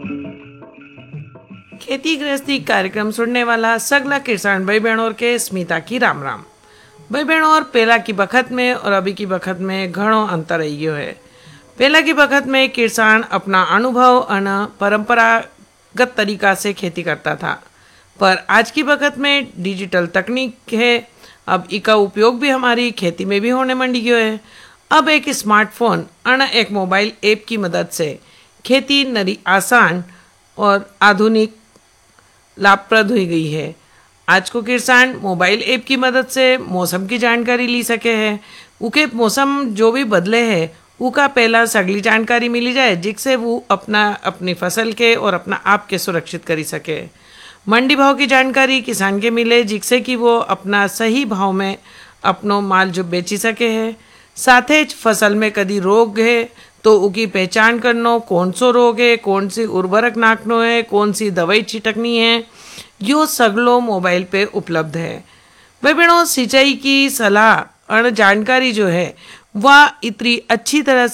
खेती गृहस्थी कार्यक्रम सुनने वाला सगला किसान भाई बहनों के स्मिता की राम राम। भाई बहनों, पहला की बखत में और अभी की बखत में घणो अंतर रही गयो है। पहला की बखत में किसान अपना अनुभव और परंपरागत तरीका से खेती करता था, पर आज की बखत में डिजिटल तकनीक है। अब इसका उपयोग भी हमारी खेती में भी होने मंडी गयो है। अब एक स्मार्टफोन और एक मोबाइल ऐप की मदद से खेती नरी आसान और आधुनिक लाभप्रद हुई गई है। आज को किसान मोबाइल ऐप की मदद से मौसम की जानकारी ली सके है। उके मौसम जो भी बदले है उका पहला सगली जानकारी मिली जाए, जिससे वो अपनी फसल के और अपना आप के सुरक्षित करी सके। मंडी भाव की जानकारी किसान के मिले, जिससे कि वो अपना सही भाव में अपनो माल जो बेची सके है। साथ ही फसल में कदी रोग है तो उसकी पहचान करनो, कौन सो रोग है, कौन सी उर्वरक नाखनो है, कौन सी दवाई छिटकनी है, यो सगलो मोबाइल पे उपलब्ध है। भाई बहनों, सिंचाई की सलाह और जानकारी जो है वह इतनी अच्छी तरह